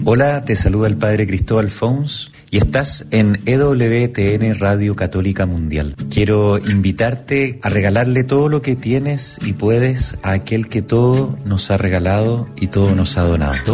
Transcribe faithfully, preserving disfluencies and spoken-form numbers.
Hola, te saluda el Padre Cristóbal Fons y estás en E W T N Radio Católica Mundial. Quiero invitarte a regalarle todo lo que tienes y puedes a aquel que todo nos ha regalado y todo nos ha donado.